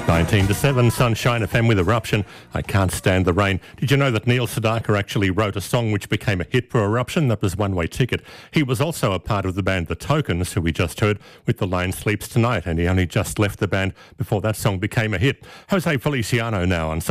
19 to 7, Sunshine FM with Eruption. I Can't Stand the Rain. Did you know that Neil Sedaka actually wrote a song which became a hit for Eruption? That was One Way Ticket. He was also a part of the band The Tokens, who we just heard, with The Lion Sleeps Tonight, and he only just left the band before that song became a hit. Jose Feliciano now on